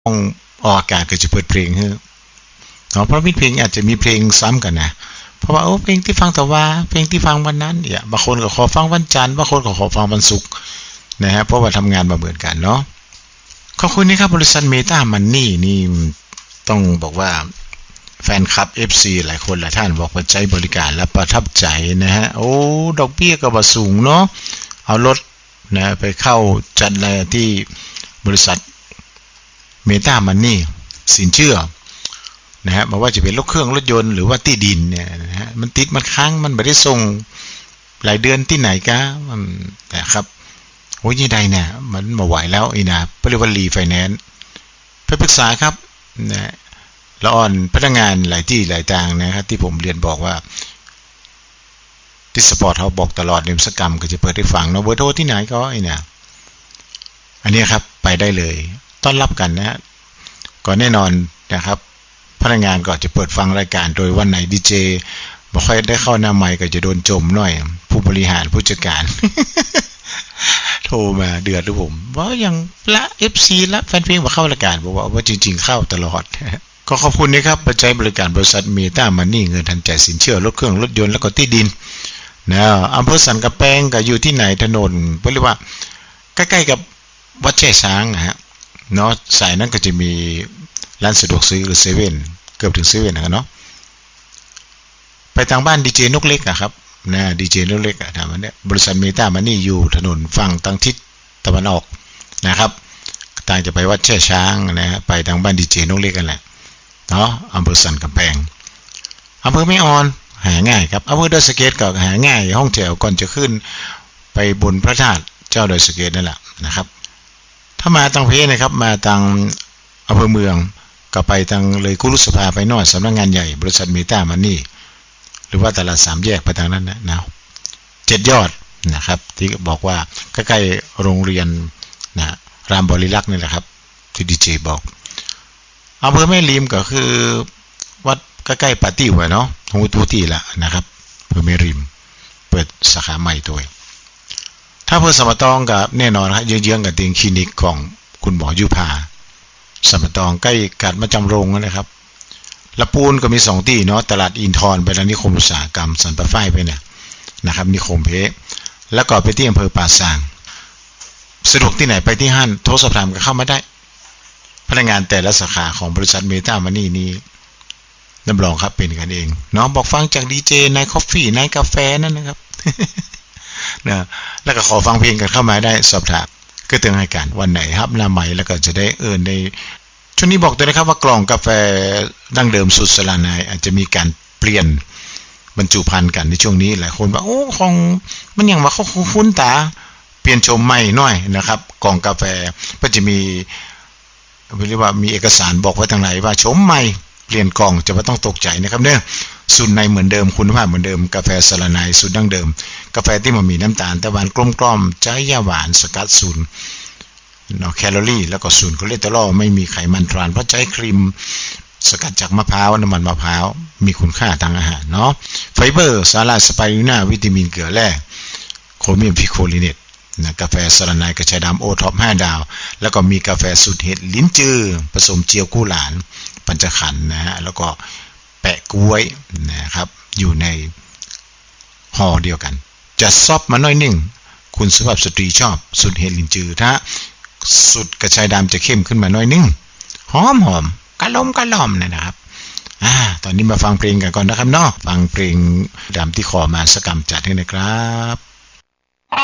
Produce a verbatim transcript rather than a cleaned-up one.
ออกอากาศก็จะเปิดเพลงให้เนาะเพราะมีเพลงอาจจะมีเพลงซ้ำกันนะเพราะว่าโอ้เพลงที่ฟังแต่ว่าเพลงที่ฟังวันนั้นเนี่ยบางคนก็ขอฟังวันจันทร์บางคนก็ขอฟังวันศุกร์นะฮะเพราะว่าทำงานมาเหมือนกันเนาะขอบคุณนะครับบริษัทเมตามันนี่นี่ต้องบอกว่าแฟนคลับ เอฟ ซี หลายคนหลายท่านบอกว่าใช้บริการและประทับใจนะฮะโอ้ดอกเบี้ยก็บ่สูงเนาะเอารถนะไปเข้าจัดอะไรที่บริษัทเมตามันนี่สินเชื่อนะฮะไม่ว่าจะเป็นรถเครื่องรถยนต์หรือว่าที่ดินเนี่ยนะฮะมันติดมันค้างมันไม่ได้ส่งหลายเดือนที่ไหนกะแต่ครับโอ้ยยังไงเนี่ยมันมาไหวแล้วอีนะเรียกว่ารีไฟแนนซ์ไปปรึกษาครับนะละอ่อนพนักงานหลายที่หลายทางนะครับที่ผมเรียนบอกว่าที่สปอร์ตเขาบอกตลอดนิมสกรรมก็จะเปิดให้ฟังเนาะเบอร์โทรที่ไหนก็ไอ้เนี่ยอันนี้ครับไปได้เลยต้อนรับกันนะฮะก็แน่นอนนะครับพนักงานก็จะเปิดฟังรายการโดยวันไหนดีเจบ่ค่อยได้เข้าหน้าไมค์ก็จะโดนจมหน่อยผู้บริหารผู้จัดการ โทรมาเดือดหรือผมว่าอย่างละ เอฟ ซี ละแฟนเพลงมาเข้ารายการบอกว่าว่าจริงๆเข้าตลอด ก็ขอบคุณนะครับปัจจัยบริการบริษัทเมตามันนี่เงินทันใจสินเชื่อรถเครื่องรถยนต์แล้วก็ที่ดินนะอำเภอสันกำแพงก็อยู่ที่ไหนถนนเรียกว่าใกล้ๆกับวัดแช่ช้างนะฮะเนาะสายนั้นก็จะมีร้านสะดวกซื้อหรือเซเว่นเกือบถึงเซเว่นนะเนาะไปทางบ้านดีเจนกเล็กอะครับนะดีเจนกเล็กอะทางนั้นเนี่ยบริษัทเมตามันนี่อยู่ถนนฝั่งทางทิศตะวันออกนะครับต่างจะไปวัดแช่ช้างนะฮะไปทางบ้านดีเจนกเล็กกันแหละเนาะอำเภอสันกำแพงอำเภอแม่ออนหาง่ายครับอำเภอดอยสะเก็ดก็หาง่ายห้องแถวก่อนจะขึ้นไปบนพระธาตุเจ้าดอยสะเก็ดนั่นแหละนะครับถ้ามาทางเพนะครับมาทางอำเภอเมืองก็ไปทางเลยคุรุสภาไปนอกสำนักงานใหญ่บริษัทเมตามันนี่หรือว่าตลาดสามแยกไปทางนั้นนะนะเจ็ดยอดนะครับที่บอกว่าใกล้ๆโรงเรียนนะรามบริลักษ์นี่แหละครับที่ดีเจบอกอำเภอแม่ริมก็คือวัดใกล้ๆปาตี้หัวเนาะฮูตูตี้ละนะครับอำเภอแม่ริมเปิดสาขาใหม่ตัวถ้าอำเภอสมตองกับแน่นอนครับเยื้องๆกับเตียงคลินิกของคุณหมอยุพาสมตองใกล้กาดมาจำโรงนะครับละปูนก็มีสองที่เนาะตลาดอินทรไปแล้วนิคมอุตสาหกรรมสันปะไฟไปเนี่ยนะครับนิคมเพแล้วก็ไปที่อำเภอป่าซางสะดวกที่ไหนไปที่ห้างโทรสอบถามก็เข้ามาได้พนักงานแต่ละสาขาของบริษัทเมตามันนี่นี้รับรองครับเป็นกันเองเนาะบอกฟังจากดีเจในคอฟฟี่ในกาแฟนั่นนะครับ นะแล้วก็ขอฟังเพลงกันเข้ามาได้สอบถามก็เตือนให้กันวันไหนครับหน้าใหม่แล้วก็จะได้เอิ้นในช่วงนี้บอกตัวนะครับว่ากล่องกาแฟดั้งเดิมสุดสลานายอาจจะมีการเปลี่ยนบรรจุภัณฑ์กันในช่วงนี้หลายคนว่าโอ้ของมันยังว่าเขาคุ้นตาเปลี่ยนโฉมใหม่หน่อยนะครับกล่องกาแฟก็จะมีเรียกว่ามีเอกสารบอกไว้ทางไหนว่าโฉมใหม่เปลี่ยนกล่องจะไม่ต้องตกใจนะครับเนี่ยสูตรในเหมือนเดิมคุณภาพเหมือนเดิมกาแฟสลานายสูตรดั้งเดิมกาแฟที่มันมีน้ำตาลแต่หวานกลมๆใจยาหวานสกัดศูนย์เนาะแคลอรี่แล้วก็ศูนย์คอเลสเตอรอลไม่มีไขมันทรานเพราะใช้ครีมสกัดจากมะพร้าวน้ำมันมะพร้าวมีคุณค่าทางอาหารเนาะไฟเบอร์สาหร่ายสไปรูน่าวิตามินเกลือแร่โครเมียมพิโคลิเนตนะกาแฟสลานายกระชายดำโอท็อปห้าดาวแล้วก็มีกาแฟสูตรเห็ดลิ้นจือผสมเจียวกู้หลานปัญจขันธ์นะฮะแล้วก็แปะกล้วยนะครับอยู่ในห่อเดียวกันจะซอฟมาหน่อยนึงคุณสุภาพสตรีชอบสูตรเห็ดลิ้นจือถ้าสูตรกระชายดำจะเข้มขึ้นมาหน่อยนึงหอมหอมกะล่อมกะล่อมนะครับอ่าตอนนี้มาฟังเพลงกันก่อนนะครับเนาะฟังเพลงดำที่ขอมาสกรรมจัดให้นะครับ